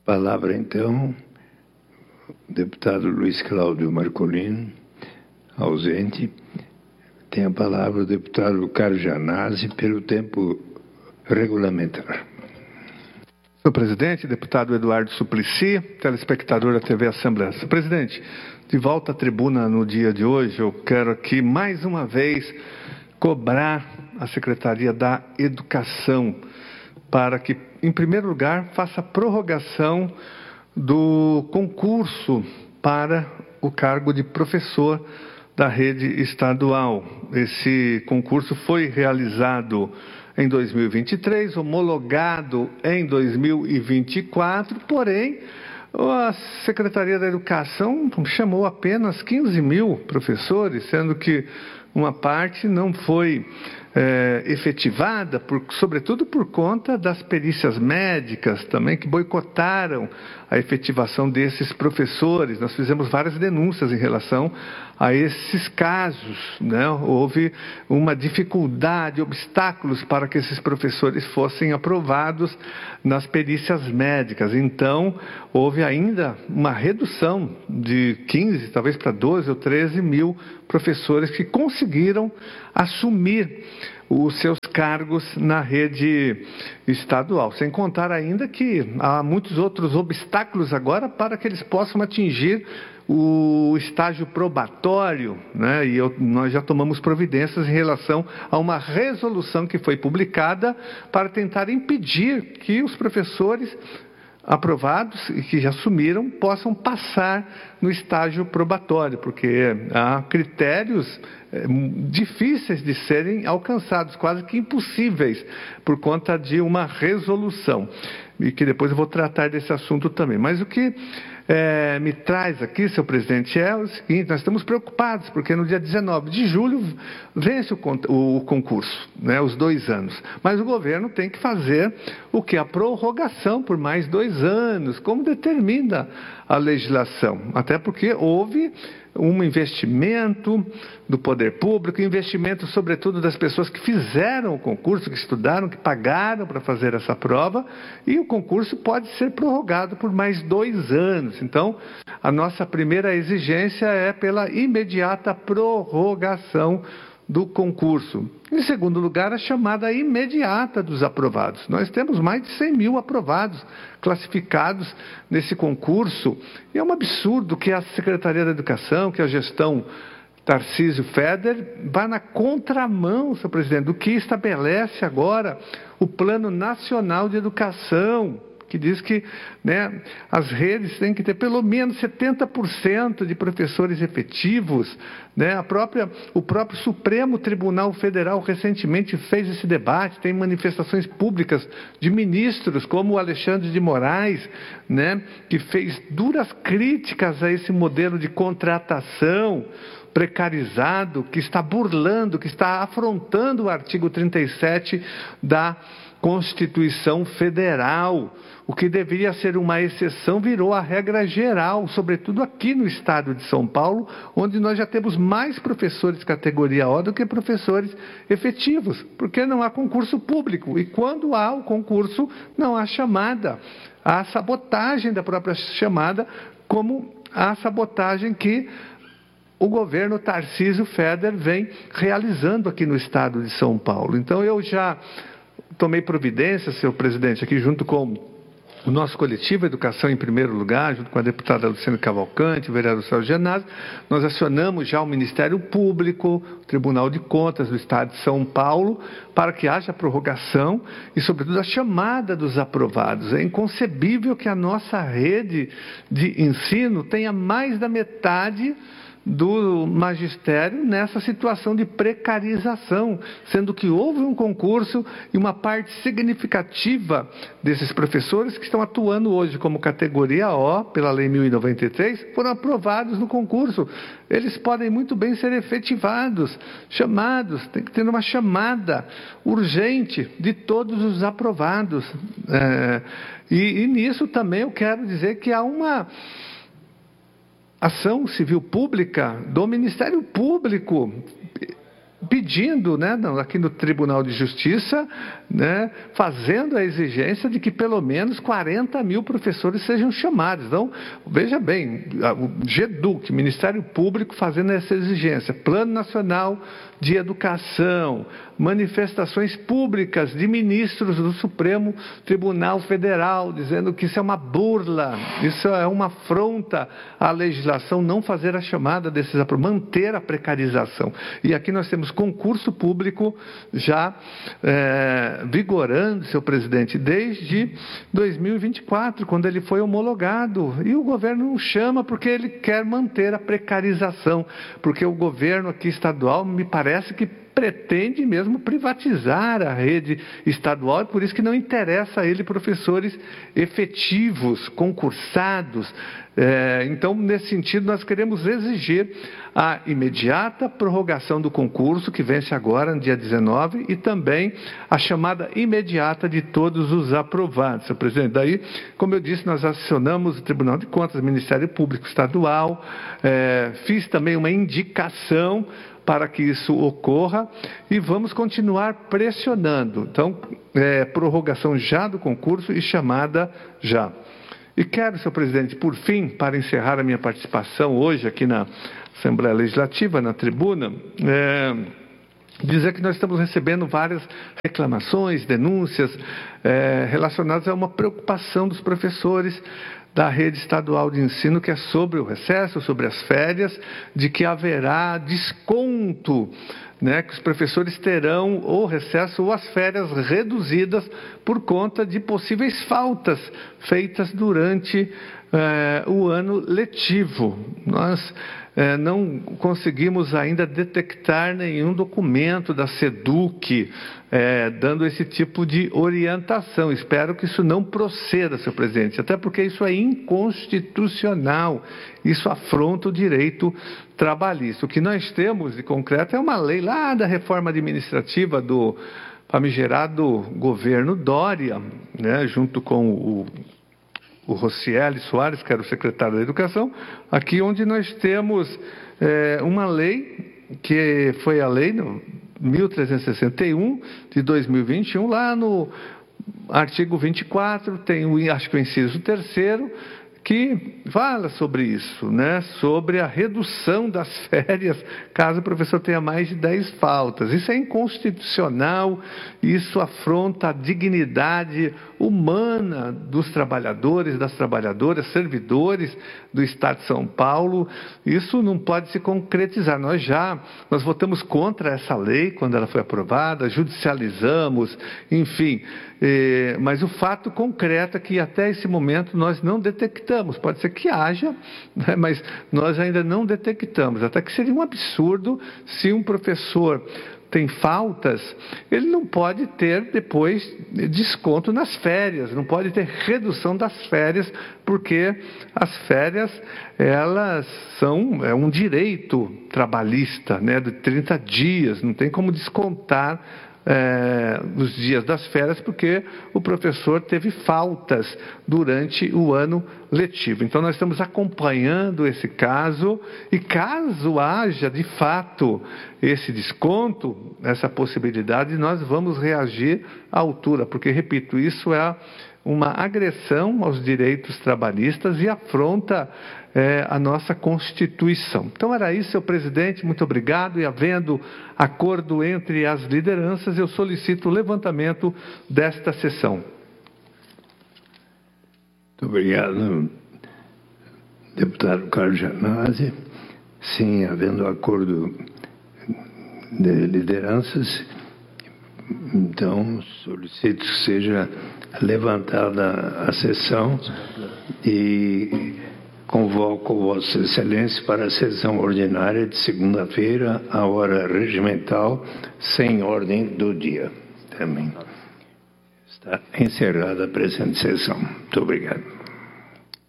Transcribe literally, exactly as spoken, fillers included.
Palavra, então, deputado Luiz Cláudio Marcolino, ausente. Tem a palavra o deputado Carlos Janazzi, pelo tempo regulamentar. Senhor presidente, deputado Eduardo Suplicy, telespectador da T V Assembleia. Senhor presidente, de volta à tribuna no dia de hoje, eu quero aqui mais uma vez cobrar a Secretaria da Educação para que, em primeiro lugar, faça a prorrogação do concurso para o cargo de professor da rede estadual. Esse concurso foi realizado em dois mil e vinte e três, homologado em dois mil e vinte e quatro, porém, a Secretaria da Educação chamou apenas quinze mil professores, sendo que uma parte não foi é, efetivada, por, sobretudo por conta das perícias médicas também, que boicotaram a efetivação desses professores. Nós fizemos várias denúncias em relação a esses casos, né? Houve uma dificuldade, obstáculos para que esses professores fossem aprovados nas perícias médicas. Então, houve ainda uma redução de quinze, talvez para doze ou treze mil professores que conseguiram assumir os seus cargos na rede estadual. Sem contar ainda que há muitos outros obstáculos agora para que eles possam atingir o estágio probatório, né? E eu, nós já tomamos providências em relação a uma resolução que foi publicada para tentar impedir que os professores aprovados e que já assumiram possam passar no estágio probatório, porque há critérios é, difíceis de serem alcançados, quase que impossíveis, por conta de uma resolução. E que depois eu vou tratar desse assunto também. Mas o que é, me traz aqui, senhor presidente, é o seguinte: nós estamos preocupados, porque no dia dezenove de julho vence o, o concurso, né, os dois anos. Mas o governo tem que fazer o que? A prorrogação por mais dois anos, como determina a legislação. Até porque houve um investimento do poder público, investimento sobretudo das pessoas que fizeram o concurso, que estudaram, que pagaram para fazer essa prova, e o concurso pode ser prorrogado por mais dois anos. Então, a nossa primeira exigência é pela imediata prorrogação do concurso. Em segundo lugar, a chamada imediata dos aprovados. Nós temos mais de cem mil aprovados, classificados nesse concurso, e é um absurdo que a Secretaria da Educação, que a gestão Tarcísio Feder, vá na contramão, senhor presidente, do que estabelece agora o Plano Nacional de Educação, que diz que, né, as redes têm que ter pelo menos setenta por cento de professores efetivos, né? A própria, o próprio Supremo Tribunal Federal recentemente fez esse debate, tem manifestações públicas de ministros como o Alexandre de Moraes, né, que fez duras críticas a esse modelo de contratação precarizado, que está burlando, que está afrontando o artigo trinta e sete da Constituição Federal. O que deveria ser uma exceção virou a regra geral, sobretudo aqui no estado de São Paulo, onde nós já temos mais professores categoria O do que professores efetivos, porque não há concurso público. E quando há o concurso, não há chamada. Há sabotagem da própria chamada, como a sabotagem que o governo Tarcísio Feder vem realizando aqui no estado de São Paulo. Então, eu já tomei providência, senhor presidente, aqui junto com o nosso coletivo Educação em Primeiro Lugar, junto com a deputada Luciana Cavalcante, o vereador Celso Janazzi, nós acionamos já o Ministério Público, o Tribunal de Contas do Estado de São Paulo, para que haja prorrogação e, sobretudo, a chamada dos aprovados. É inconcebível que a nossa rede de ensino tenha mais da metade do magistério nessa situação de precarização, sendo que houve um concurso e uma parte significativa desses professores que estão atuando hoje como categoria O, pela Lei mil e noventa e três, foram aprovados no concurso. Eles podem muito bem ser efetivados, chamados, tem que ter uma chamada urgente de todos os aprovados. É, e, e nisso também eu quero dizer que há uma ação civil pública do Ministério Público pedindo, né, aqui no Tribunal de Justiça, né, fazendo a exigência de que pelo menos quarenta mil professores sejam chamados. Então, veja bem, o GEDUC, Ministério Público, fazendo essa exigência, Plano Nacional de Educação, manifestações públicas de ministros do Supremo Tribunal Federal, dizendo que isso é uma burla, isso é uma afronta à legislação, não fazer a chamada desses aprovados, manter a precarização. E aqui nós temos concurso público já é, vigorando, senhor presidente, desde dois mil e vinte e quatro, quando ele foi homologado. E o governo não chama porque ele quer manter a precarização, porque o governo aqui estadual, me parece que pretende mesmo privatizar a rede estadual, e por isso que não interessa a ele professores efetivos, concursados. É, então, nesse sentido, nós queremos exigir a imediata prorrogação do concurso, que vence agora, no dia dezenove, e também a chamada imediata de todos os aprovados, senhor presidente. Daí, como eu disse, nós acionamos o Tribunal de Contas, o Ministério Público Estadual, é, fiz também uma indicação para que isso ocorra e vamos continuar pressionando. Então, é, prorrogação já do concurso e chamada já. E quero, senhor presidente, por fim, para encerrar a minha participação hoje aqui na Assembleia Legislativa, na tribuna, é, dizer que nós estamos recebendo várias reclamações, denúncias é, relacionadas a uma preocupação dos professores da rede estadual de ensino, que é sobre o recesso, sobre as férias, de que haverá desconto, né, que os professores terão ou recesso ou as férias reduzidas por conta de possíveis faltas feitas durante eh, o ano letivo. Nós eh, não conseguimos ainda detectar nenhum documento da SEDUC eh, dando esse tipo de orientação. Espero que isso não proceda, senhor presidente, até porque isso é inconstitucional, isso afronta o direito trabalhista. O que nós temos de concreto é uma lei lá da reforma administrativa do famigerado governo Dória, né, junto com o, o Rocieli Soares, que era o secretário da Educação, aqui onde nós temos é, uma lei, que foi a lei no mil trezentos e sessenta e um, de dois mil e vinte e um, lá no artigo vinte e quatro, tem o, acho que o inciso terceiro, que fala sobre isso, né? Sobre a redução das férias, caso o professor tenha mais de dez faltas. Isso é inconstitucional, isso afronta a dignidade humana dos trabalhadores, das trabalhadoras, servidores do Estado de São Paulo. Isso não pode se concretizar. Nós já, nós votamos contra essa lei quando ela foi aprovada, judicializamos, enfim. Eh, mas o fato concreto é que até esse momento nós não detectamos, pode ser que haja, né, mas nós ainda não detectamos, até que seria um absurdo se um professor tem faltas, ele não pode ter depois desconto nas férias, não pode ter redução das férias, porque as férias, elas são é um direito trabalhista, né, de trinta dias, não tem como descontar É, os dias das férias, porque o professor teve faltas durante o ano letivo. Então, nós estamos acompanhando esse caso e, caso haja, de fato, esse desconto, essa possibilidade, nós vamos reagir à altura, porque, repito, isso é uma agressão aos direitos trabalhistas e afronta é, a nossa Constituição. Então era isso, senhor presidente, muito obrigado, e havendo acordo entre as lideranças, eu solicito o levantamento desta sessão. Muito obrigado, deputado Carlos Janazzi. Sim, havendo acordo de lideranças, então solicito que seja levantada a sessão e convoco Vossa Excelência para a sessão ordinária de segunda-feira, à hora regimental, sem ordem do dia. Também está encerrada a presente sessão. Muito obrigado.